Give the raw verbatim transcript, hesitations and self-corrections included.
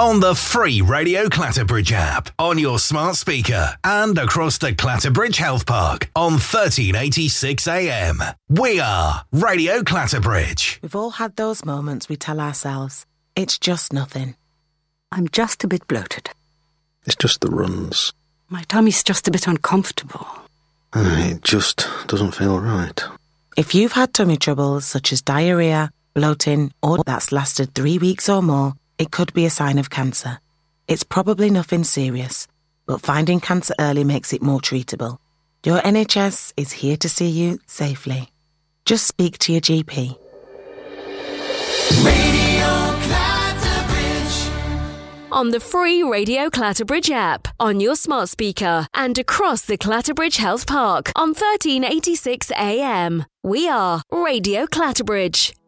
on the free Radio Clatterbridge app, on your smart speaker, and across the Clatterbridge Health Park on thirteen eighty-six A M. We are Radio Clatterbridge. We've all had those moments we tell ourselves, it's just nothing. I'm just a bit bloated. It's just the runs. My tummy's just a bit uncomfortable. It just doesn't feel right. If you've had tummy troubles such as diarrhea, bloating, or that's lasted three weeks or more, it could be a sign of cancer. It's probably nothing serious, but finding cancer early makes it more treatable. Your N H S is here to see you safely. Just speak to your G P. Radio Clatterbridge. On the free Radio Clatterbridge app, on your smart speaker, and across the Clatterbridge Health Park on thirteen eighty-six A M. We are Radio Clatterbridge.